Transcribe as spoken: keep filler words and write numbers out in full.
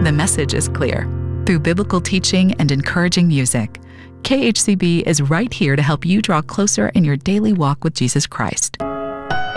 the message is clear. Through biblical teaching and encouraging music, K H C B is right here to help you draw closer in your daily walk with Jesus Christ.